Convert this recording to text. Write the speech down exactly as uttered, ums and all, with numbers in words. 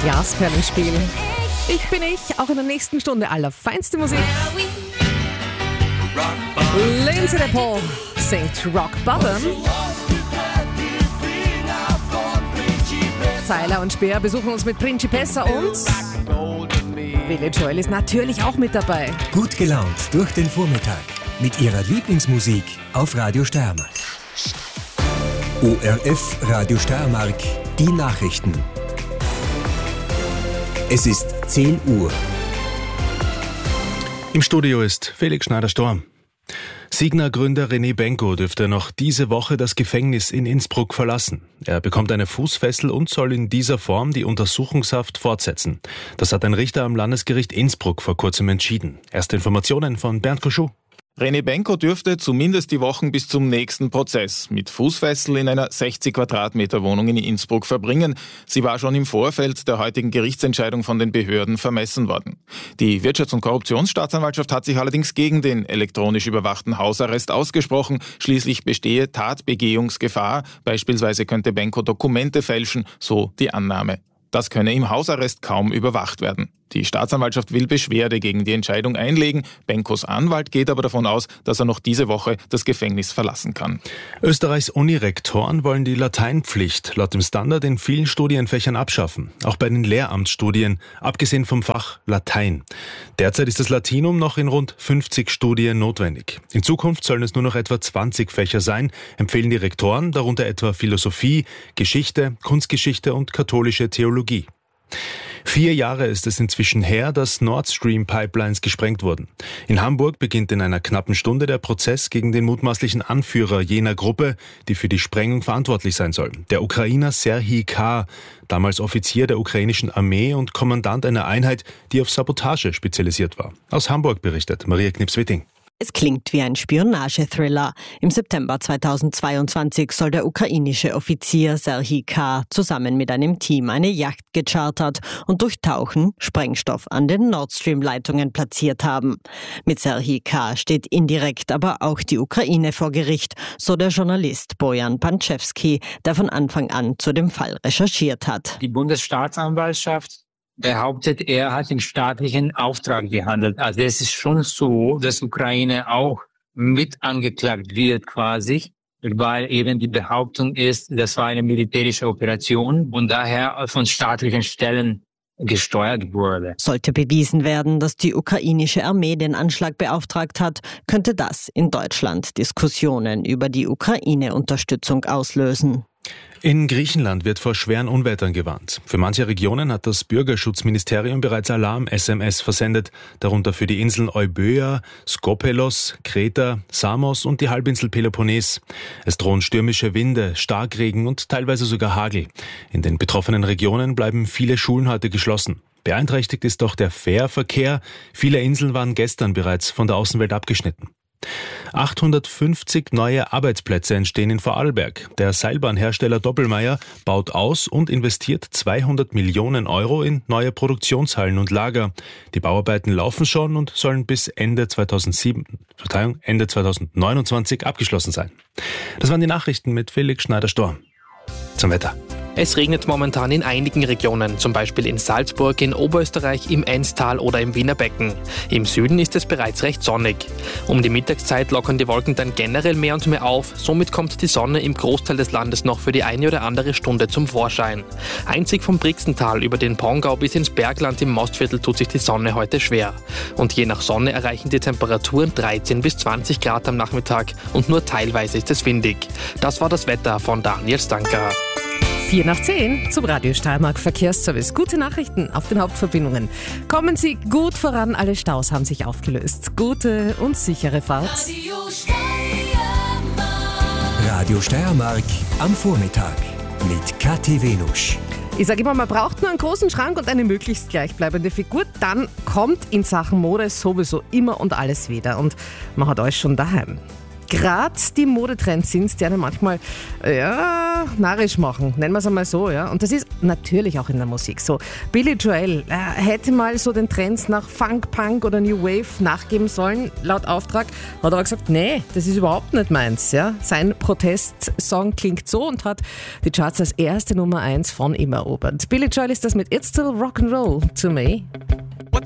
Glasperlenspiel. Ich bin ich, auch in der nächsten Stunde allerfeinste Musik. Lindsay DePaul singt Rock Bottom. Seiler und Speer besuchen uns mit Principessa und Billy Joel ist natürlich auch mit dabei. Gut gelaunt durch den Vormittag mit ihrer Lieblingsmusik auf Radio Steiermark. O R F Radio Steiermark, die Nachrichten. Es ist zehn Uhr. Im Studio ist Felix Schneider-Storm. Signa-Gründer René Benko dürfte noch diese Woche das Gefängnis in Innsbruck verlassen. Er bekommt eine Fußfessel und soll in dieser Form die Untersuchungshaft fortsetzen. Das hat ein Richter am Landesgericht Innsbruck vor kurzem entschieden. Erste Informationen von Bernd Koschou. René Benko dürfte zumindest die Wochen bis zum nächsten Prozess mit Fußfessel in einer sechzig Quadratmeter Wohnung in Innsbruck verbringen. Sie war schon im Vorfeld der heutigen Gerichtsentscheidung von den Behörden vermessen worden. Die Wirtschafts- und Korruptionsstaatsanwaltschaft hat sich allerdings gegen den elektronisch überwachten Hausarrest ausgesprochen. Schließlich bestehe Tatbegehungsgefahr. Beispielsweise könnte Benko Dokumente fälschen, so die Annahme. Das könne im Hausarrest kaum überwacht werden. Die Staatsanwaltschaft will Beschwerde gegen die Entscheidung einlegen. Benkos Anwalt geht aber davon aus, dass er noch diese Woche das Gefängnis verlassen kann. Österreichs Unirektoren wollen die Lateinpflicht laut dem Standard in vielen Studienfächern abschaffen. Auch bei den Lehramtsstudien, abgesehen vom Fach Latein. Derzeit ist das Latinum noch in rund fünfzig Studien notwendig. In Zukunft sollen es nur noch etwa zwanzig Fächer sein, empfehlen die Rektoren, darunter etwa Philosophie, Geschichte, Kunstgeschichte und katholische Theologie. Vier Jahre ist es inzwischen her, dass Nord Stream Pipelines gesprengt wurden. In Hamburg beginnt in einer knappen Stunde der Prozess gegen den mutmaßlichen Anführer jener Gruppe, die für die Sprengung verantwortlich sein soll. Der Ukrainer Serhij K., damals Offizier der ukrainischen Armee und Kommandant einer Einheit, die auf Sabotage spezialisiert war. Aus Hamburg berichtet Maria Knips-Witting. Es klingt wie ein Spionagethriller. Im September zweitausendzweiundzwanzig soll der ukrainische Offizier Serhij K. zusammen mit einem Team eine Yacht gechartert und durch Tauchen Sprengstoff an den Nord Stream-Leitungen platziert haben. Mit Serhij K. steht indirekt aber auch die Ukraine vor Gericht, so der Journalist Bojan Panczewski, der von Anfang an zu dem Fall recherchiert hat. Die Bundesstaatsanwaltschaft behauptet, er hat den staatlichen Auftrag gehandelt. Also es ist schon so, dass Ukraine auch mit angeklagt wird quasi, weil eben die Behauptung ist, das war eine militärische Operation und daher von staatlichen Stellen gesteuert wurde. Sollte bewiesen werden, dass die ukrainische Armee den Anschlag beauftragt hat, könnte das in Deutschland Diskussionen über die Ukraine-Unterstützung auslösen. In Griechenland wird vor schweren Unwettern gewarnt. Für manche Regionen hat das Bürgerschutzministerium bereits Alarm-S M S versendet, darunter für die Inseln Euböa, Skopelos, Kreta, Samos und die Halbinsel Peloponnes. Es drohen stürmische Winde, Starkregen und teilweise sogar Hagel. In den betroffenen Regionen bleiben viele Schulen heute geschlossen. Beeinträchtigt ist auch der Fährverkehr. Viele Inseln waren gestern bereits von der Außenwelt abgeschnitten. achthundertfünfzig neue Arbeitsplätze entstehen in Vorarlberg. Der Seilbahnhersteller Doppelmayr baut aus und investiert zweihundert Millionen Euro in neue Produktionshallen und Lager. Die Bauarbeiten laufen schon und sollen bis Ende zweitausendsieben, Verzeihung, Ende zweitausendneunundzwanzig abgeschlossen sein. Das waren die Nachrichten mit Felix Schneider-Storm. Zum Wetter. Es regnet momentan in einigen Regionen, zum Beispiel in Salzburg, in Oberösterreich, im Enztal oder im Wiener Becken. Im Süden ist es bereits recht sonnig. Um die Mittagszeit lockern die Wolken dann generell mehr und mehr auf. Somit kommt die Sonne im Großteil des Landes noch für die eine oder andere Stunde zum Vorschein. Einzig vom Brixental über den Pongau bis ins Bergland im Mostviertel tut sich die Sonne heute schwer. Und je nach Sonne erreichen die Temperaturen dreizehn bis zwanzig Grad am Nachmittag und nur teilweise ist es windig. Das war das Wetter von Daniel Stanker. vier nach zehn zum Radio Steiermark Verkehrsservice. Gute Nachrichten auf den Hauptverbindungen. Kommen Sie gut voran, alle Staus haben sich aufgelöst. Gute und sichere Fahrt. Radio Steiermark. Radio Steiermark am Vormittag mit Kathi Venusch. Ich sage immer, man braucht nur einen großen Schrank und eine möglichst gleichbleibende Figur. Dann kommt in Sachen Mode sowieso immer und alles wieder. Und man hat alles schon daheim. gerade die Modetrends sind, die einen manchmal ja, narrisch machen, nennen wir es einmal so. Ja. Und das ist natürlich auch in der Musik so. Billy Joel äh, hätte mal so den Trends nach Funk, Punk oder New Wave nachgeben sollen, laut Auftrag, hat aber gesagt, nee, das ist überhaupt nicht meins. Ja. Sein Protestsong klingt so und hat die Charts als erste Nummer eins von ihm erobert. Billy Joel ist das mit It's Still Rock'n'Roll to Me.